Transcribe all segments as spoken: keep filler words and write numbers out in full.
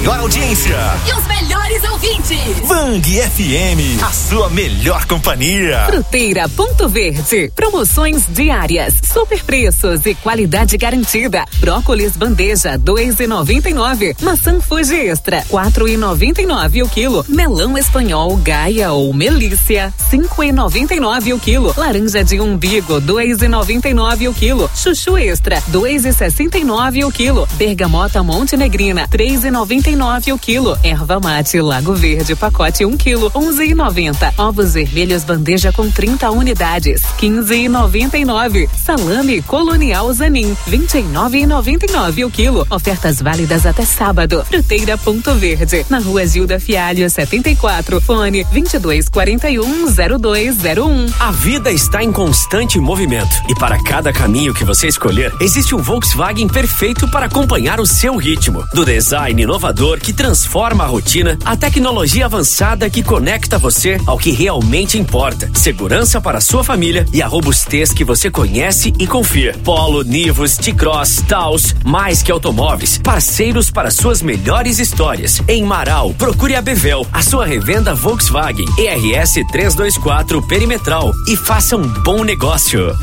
maior audiência e os melhores ouvintes. Vang F M, a sua melhor companhia. Fruteira Ponto Verde, promoções diárias, super preços e qualidade garantida. Brócolis bandeja dois e noventa e nove, maçã Fuji Extra quatro e noventa e nove o quilo, melão espanhol Gaia ou Melícia cinco e noventa e nove o quilo, laranja de umbigo dois e noventa e nove o quilo, chuchu extra dois e sessenta e nove o quilo, bergamota Montenegrina três e noventa e nove o quilo, erva mate Lago Verde pacote um quilo onze e noventa, ovos vermelhos bandeja com trinta unidades quinze e noventa e nove, salame Colonial Zanin vinte e nove e noventa e nove o quilo, ofertas válidas até sábado. Fruteira Ponto Verde, na rua Gilda Fialho setenta e quatro, fone vinte e dois quarenta e um zero dois zero um. A vida está em constante movimento e para cada caminho que você escolher, existe um Volkswagen perfeito para acompanhar o seu ritmo. Do design inovador que transforma a rotina, a tecnologia avançada que conecta você ao que realmente importa. Segurança para a sua família e a robustez que você conhece e confia. Polo, Nivus, T-Cross, Taos, mais que automóveis, parceiros para suas melhores histórias. Em Marau, procure a Bevel, a sua revenda Volkswagen E R S trezentos e vinte e quatro Perimetral e faça um bom negócio.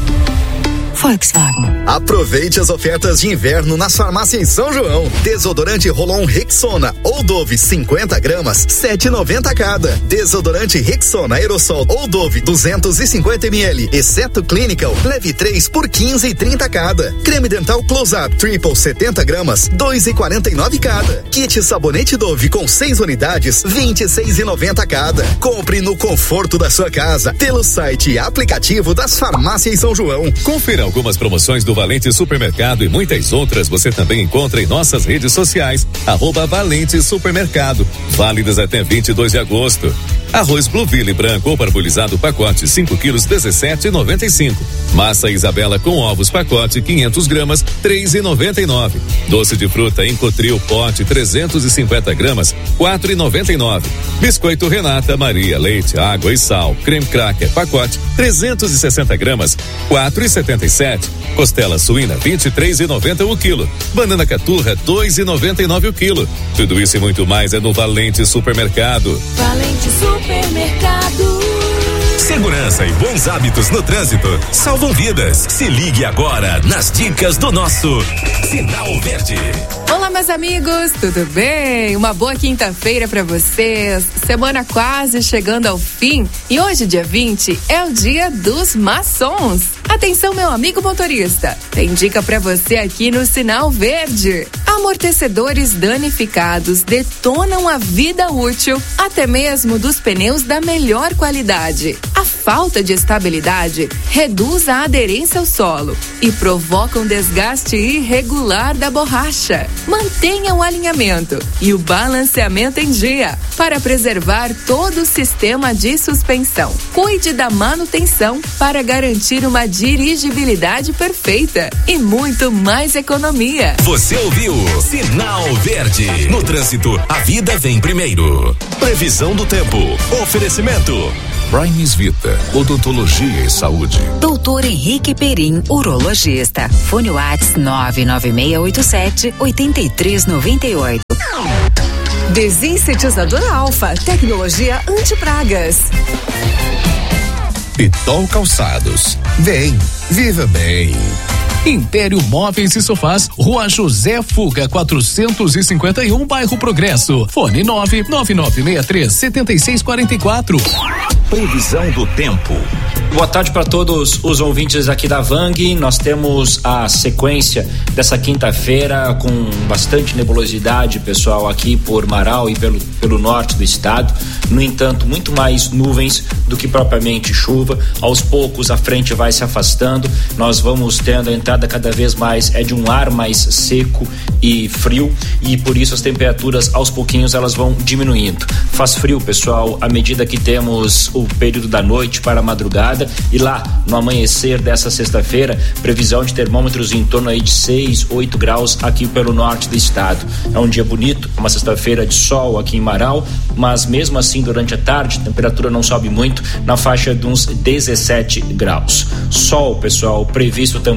Volkswagen. Aproveite as ofertas de inverno nas farmácias em São João. Desodorante Rolon Rexona ou Dove cinquenta gramas, sete e noventa cada. Desodorante Rexona Aerosol ou Dove duzentos e cinquenta mililitros, exceto Clinical, leve três por quinze e trinta cada. Creme dental Close Up Triple setenta gramas, dois e quarenta e nove cada. Kit sabonete Dove com seis unidades, vinte e seis e noventa cada. Compre no conforto da sua casa pelo site e aplicativo das farmácias São João. Confira algumas promoções do Valente Supermercado e muitas outras você também encontra em nossas redes sociais, arroba Valente Supermercado, válidas até vinte e dois de agosto. Arroz Blueville branco ou parbolizado pacote cinco quilos, dezessete e noventa e cinco. Massa Isabela com ovos pacote quinhentas gramas, três e noventa e nove. Doce de fruta Encotril pote trezentos e cinquenta gramas, quatro e noventa e nove. Biscoito Renata Maria leite, água e sal, creme cracker pacote trezentos e sessenta gramas, quatro e setenta e sete. Costela suína vinte e três e noventa o quilo. Banana caturra dois e noventa e nove o quilo. Tudo isso e muito mais é no Valente Supermercado. Valente Supermercado. Segurança e bons hábitos no trânsito salvam vidas. Se ligue agora nas dicas do nosso Sinal Verde. Olá, meus amigos, tudo bem? Uma boa quinta-feira para vocês. Semana quase chegando ao fim e hoje, dia vinte, é o dia dos maçons. Atenção, meu amigo motorista, tem dica para você aqui no Sinal Verde. Amortecedores danificados detonam a vida útil até mesmo dos pneus da melhor qualidade. A falta de estabilidade reduz a aderência ao solo e provoca um desgaste irregular da borracha. Mantenha o alinhamento e o balanceamento em dia para preservar todo o sistema de suspensão. Cuide da manutenção para garantir uma dirigibilidade perfeita e muito mais economia. Você ouviu Sinal Verde. No trânsito, a vida vem primeiro. Previsão do tempo. Oferecimento Primes Vita, odontologia e saúde. Doutor Henrique Perim, urologista. Fone Whats nove nove seis oito sete, oito três nove oito. Desinsetizador Alfa, tecnologia antipragas. Pitol Calçados. Vem, viva bem. Império Móveis e Sofás, Rua José Fuga, quatrocentos e cinquenta e um, bairro Progresso. Fone nove nove nove seis três sete seis quatro quatro. Previsão do tempo. Boa tarde para todos os ouvintes aqui da Vang. Nós temos a sequência dessa quinta-feira com bastante nebulosidade, pessoal, aqui por Marau e pelo, pelo norte do estado. No entanto, muito mais nuvens do que propriamente chuva. Aos poucos a frente vai se afastando. Nós vamos tendo a entrada cada vez mais é de um ar mais seco e frio, e por isso as temperaturas aos pouquinhos elas vão diminuindo. Faz frio, pessoal, à medida que temos o período da noite para a madrugada, e lá no amanhecer dessa sexta-feira, previsão de termômetros em torno aí de seis, oito graus aqui pelo norte do estado. É um dia bonito, uma sexta-feira de sol aqui em Marau, mas mesmo assim durante a tarde a temperatura não sobe muito, na faixa de uns dezessete graus. Sol, pessoal, previsto também para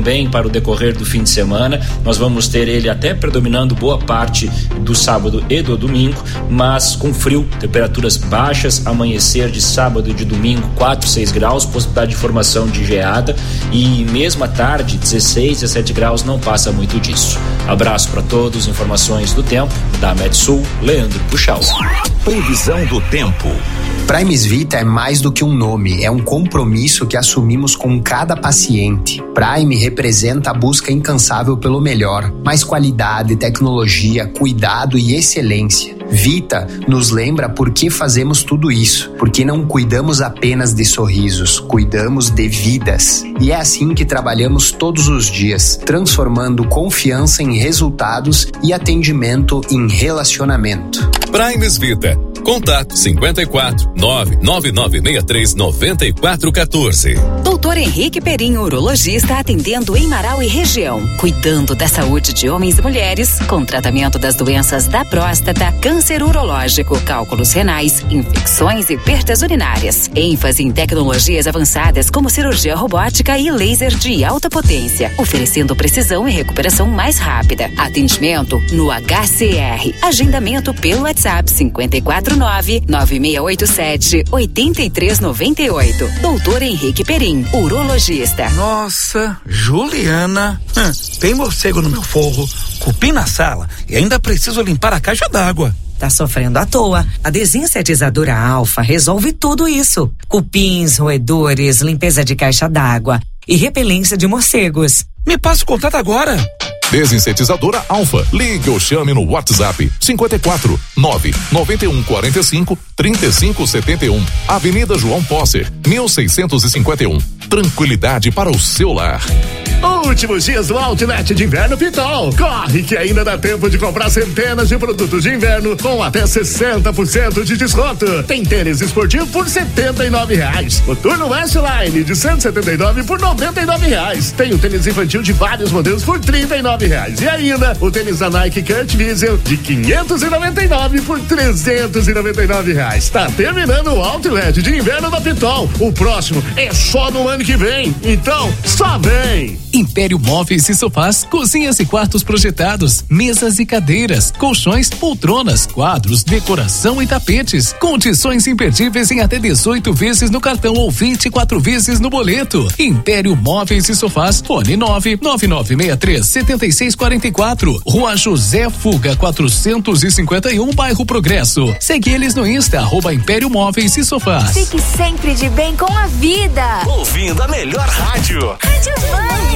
para o decorrer do fim de semana. Nós vamos ter ele até predominando boa parte do sábado e do domingo, mas com frio, temperaturas baixas, amanhecer de sábado e de domingo quatro, seis graus, possibilidade de formação de geada, e mesmo à tarde dezesseis, dezessete graus, não passa muito disso. Abraço para todos, informações do tempo da Metsul, Leandro Puxal. Previsão do tempo. Primes Vita é mais do que um nome, é um compromisso que assumimos com cada paciente. Prime representa a busca incansável pelo melhor, mais qualidade, tecnologia, cuidado e excelência. Vita nos lembra por que fazemos tudo isso, porque não cuidamos apenas de sorrisos, cuidamos de vidas. E é assim que trabalhamos todos os dias, transformando confiança em resultados e atendimento em relacionamento. Primes Vita. Contato cinquenta e quatro, nove nove nove seis três, nove quatro um quatro. Doutor Henrique Perim, urologista, atendendo em Marau e região, cuidando da saúde de homens e mulheres, com tratamento das doenças da próstata, câncer urológico, cálculos renais, infecções e perdas urinárias. ênfase em tecnologias avançadas como cirurgia robótica e laser de alta potência, oferecendo precisão e recuperação mais rápida. Atendimento no H C R. Agendamento pelo WhatsApp cinquenta e quatro nove nove seis oito sete oito três nove oito. Doutor Henrique Perim, urologista. Nossa, Juliana, hum, tem morcego no meu forro, cupim na sala e ainda preciso limpar a caixa d'água. Tá sofrendo à toa. A desinsetizadora Alfa resolve tudo isso. Cupins, roedores, limpeza de caixa d'água e repelência de morcegos. Me passa o contato agora. Desinsetizadora Alfa. Ligue ou chame no WhatsApp cinquenta e quatro, nove nove um quatro cinco, três cinco sete um. Avenida João Posser, mil seiscentos e cinquenta e um. Tranquilidade para o seu lar. Últimos dias do Outlet de Inverno Pitol. Corre que ainda dá tempo de comprar centenas de produtos de inverno com até sessenta por cento de desconto. Tem tênis esportivo por setenta e nove reais. O Turno Westline de cento e setenta e nove por noventa e nove reais. Tem o tênis infantil de vários modelos por trinta e nove reais. E ainda o tênis da Nike Kurt Wiesel de quinhentos e noventa e nove por trezentos e noventa e nove reais. Tá terminando o Outlet de Inverno da Pitol. O próximo é só no ano que vem. Então, só vem! Império Móveis e Sofás, cozinhas e quartos projetados, mesas e cadeiras, colchões, poltronas, quadros, decoração e tapetes. Condições imperdíveis em até dezoito vezes no cartão ou vinte e quatro vezes no boleto. Império Móveis e Sofás, fone nove nove nove seis três, sete seis quatro quatro. Rua José Fuga quatrocentos e cinquenta e um, bairro Progresso. Segue eles no Insta, arroba Império Móveis e Sofás. Fique sempre de bem com a vida. Ouvindo a melhor rádio. Rádio Van.